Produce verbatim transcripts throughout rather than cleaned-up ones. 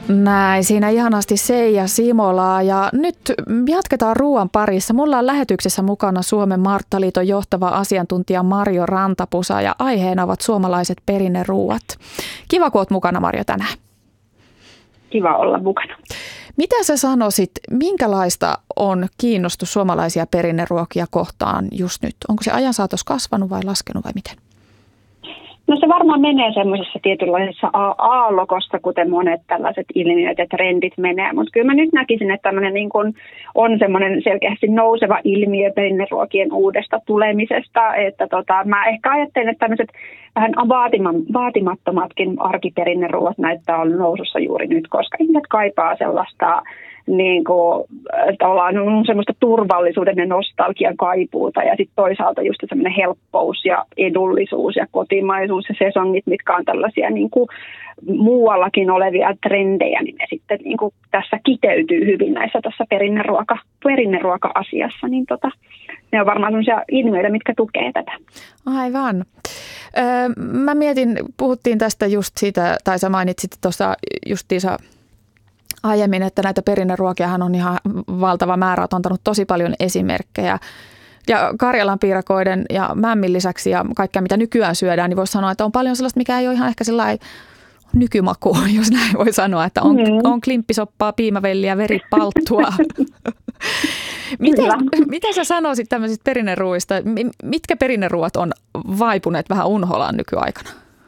Näin, siinä ihanasti Seija Simolaa ja nyt jatketaan ruoan parissa. Mulla on lähetyksessä mukana Suomen Marttaliiton johtava asiantuntija Marjo Rantapusa ja aiheena ovat suomalaiset perinneruuat. Kiva, kun oot mukana, Marjo, tänään. Kiva olla mukana. Mitä sä sanoisit, minkälaista on kiinnostus suomalaisia perinneruokia kohtaan just nyt? Onko se ajan saatossa kasvanut vai laskenut vai miten? No se varmaan menee semmoisessa tietynlaisessa aallokossa, kuten monet tällaiset ilmiöt ja trendit menee. Mutta kyllä mä nyt näkisin, että tämmöinen niin kun on semmoinen selkeästi nouseva ilmiö perinneruokien uudesta tulemisesta. Että tota, mä ehkä ajattelen, että tämmöiset vähän vaatimattomatkin arkiperinneruot näyttää olla nousussa juuri nyt, koska ihmiset kaipaa sellaista niin kuin, on semmoista turvallisuuden ja nostalgian kaipuuta ja sitten toisaalta just semmoinen helppous ja edullisuus ja kotimaisuus ja sesongit, mitkä on tällaisia niin kuin muuallakin olevia trendejä, niin ne sitten niin kuin tässä kiteytyy hyvin näissä tässä perinneruoka, perinneruoka-asiassa, niin tota, ne on varmaan semmoisia ilmiöitä, mitkä tukee tätä. Aivan. Öö, mä mietin, puhuttiin tästä just siitä, tai sä mainitsit tuossa justiinsa aiemmin, että näitä perinneruokiahan on ihan valtava määrä, oot antanut tosi paljon esimerkkejä. Ja Karjalan piirakoiden ja mämmin lisäksi ja kaikkea, mitä nykyään syödään, niin voisi sanoa, että on paljon sellaista, mikä ei ole ihan ehkä sellainen nykymaku, jos näin voi sanoa, että on, mm. on klimppisoppaa, piimävelliä, veripalttua. Miten, miten sä sanoisit tämmöisistä perinneruuista, mitkä perinneruot on vaipuneet vähän unholaan nykyaikana?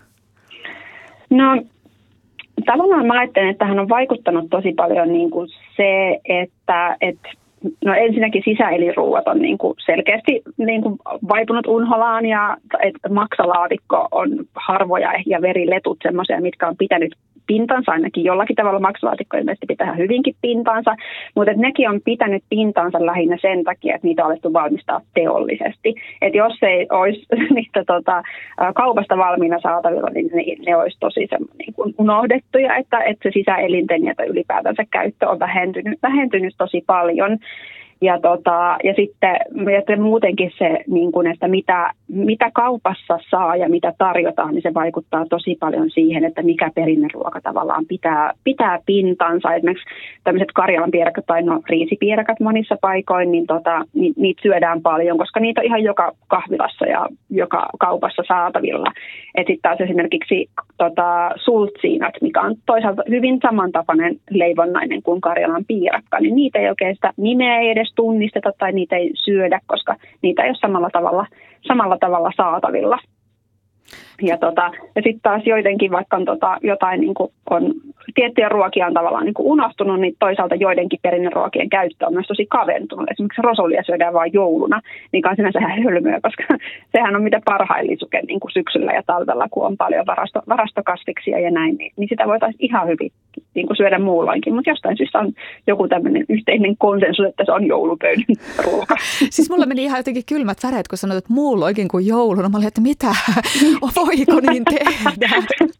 No tavallaan mä ajattelen, että tähän on vaikuttanut tosi paljon niin kuin se, että, että no ensinnäkin sisäelinruuat on niin kuin selkeästi niin kuin vaipunut unholaan ja että maksalaatikko on harvoja ja veriletut semmoisia, mitkä on pitänyt pintansa, ainakin jollakin tavalla maksalaatikko ilmeisesti pitää hyvinkin pintansa, mutta että nekin on pitänyt pintansa lähinnä sen takia, että niitä on alettu valmistaa teollisesti. Että jos ei olisi niitä tota, kaupasta valmiina saatavilla, niin ne, ne olisi tosi niin kuin unohdettuja, että, että se sisäelinten ja ylipäätänsä käyttö on vähentynyt, vähentynyt tosi paljon. Ja, tota, ja sitten ja muutenkin se, niin kun, että mitä, mitä kaupassa saa ja mitä tarjotaan, niin se vaikuttaa tosi paljon siihen, että mikä perinneruoka tavallaan pitää, pitää pintansa. Esimerkiksi tämmöiset Karjalan piirakat tai no, riisipiirakat monissa paikoin, niin, tota, ni, niitä syödään paljon, koska niitä on ihan joka kahvilassa ja joka kaupassa saatavilla. Et sitten taas esimerkiksi tota, sultsiinat, mikä on toisaalta hyvin samantapainen leivonnainen kuin Karjalan piirakka, niin niitä ei oikein sitä nimeä ei edes tunnisteta tai niitä ei syödä, koska niitä ei ole samalla tavalla, samalla tavalla saatavilla. Ja, tota, ja sitten taas joidenkin, vaikka on tota, jotain niin kuin on, tiettyjä ruokia on tavallaan niin kuin unohtunut, niin toisaalta joidenkin perinneruokien käyttö on myös tosi kaventunut. Esimerkiksi rosolia syödään vain jouluna, mikä on sinänsä ihan hölmöä, koska sehän on mitä parhain lisuke niin kuin syksyllä ja talvella, kun on paljon varasto, varastokasviksia ja näin, niin, niin sitä voitaisiin ihan hyvin niin kuin syödä muulloinkin. Mutta jostain syystä on joku tämmöinen yhteinen konsensus, että se on joulupöydän ruoka. Siis mulla meni ihan jotenkin kylmät väreet, kun sanoit, että muulloinkin kuin jouluna. Mä olin, että mitä? Voiko niin tehdä?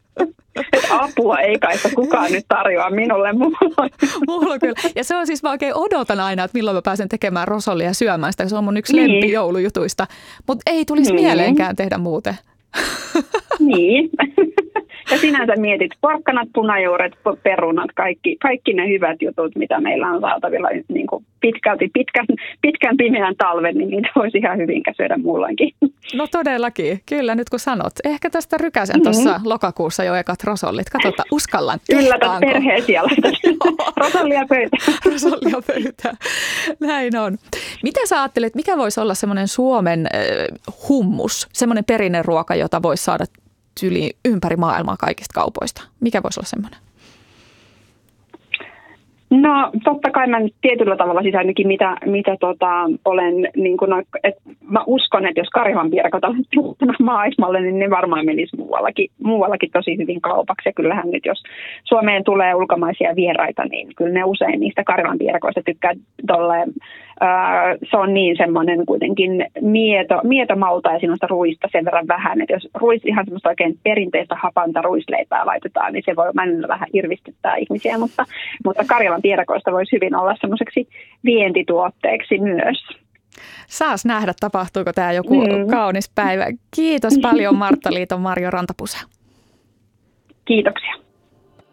Apua ei kai, että kukaan nyt tarjoaa minulle muulloin. Mulla kyllä. Ja se on siis, mä oikein odotan aina, että milloin mä pääsen tekemään rosolia ja syömään sitä. Se on mun yksi niin. lempijoulujutuista. Mutta ei tulisi niin. mieleenkään tehdä muuten. Niin. Ja sinänsä mietit porkkanat, punajuuret, perunat, kaikki, kaikki ne hyvät jutut, mitä meillä on saatavilla niin kuin pitkälti, pitkän, pitkän pimeän talven, niin niitä voisi ihan hyvin syödä muulloinkin. No todellakin, kyllä nyt kun sanot. Ehkä tästä rykäsen tuossa mm-hmm. lokakuussa jo ekat rosollit. Katsotaan, uskallan. Yllätät perheen siellä. Rosollia pöytään. Rosollia pöytään. Näin on. Mitä sä ajattelet, mikä voisi olla semmoinen Suomen äh, hummus, semmoinen perinneruoka, jota voisi saada yli ympäri maailmaa kaikista kaupoista? Mikä voisi olla semmoinen? No totta kai mä tietyllä tavalla siis ainakin mitä, mitä tota, olen, niin kun, et, mä uskon, että jos Karjalan piirakat on maailmalle, niin ne varmaan menisi muuallakin, muuallakin tosi hyvin kaupaksi. Ja kyllähän nyt jos Suomeen tulee ulkomaisia vieraita, niin kyllä ne usein niistä Karjalan piirakoista tykkää tolleen. Ää, se on niin semmoinen kuitenkin mieto, mietomauta ja siinä on sitä ruista sen verran vähän, että jos ruis ihan semmoista oikein perinteistä hapanta ruisleipää laitetaan, niin se voi mennä vähän irvistyttää ihmisiä, mutta, mutta Karjalan piirakoista voisi hyvin olla semmoiseksi vientituotteeksi myös. Saas nähdä, tapahtuuko tämä joku mm. kaunis päivä. Kiitos paljon Marttaliiton Marjo Rantapusa. Kiitoksia.